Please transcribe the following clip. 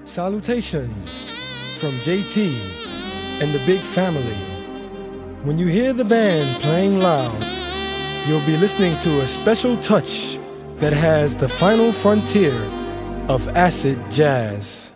Salutations from JT and the big family. When you hear the band playing loud, you'll be listening to a special touch that has the final frontier of acid jazz.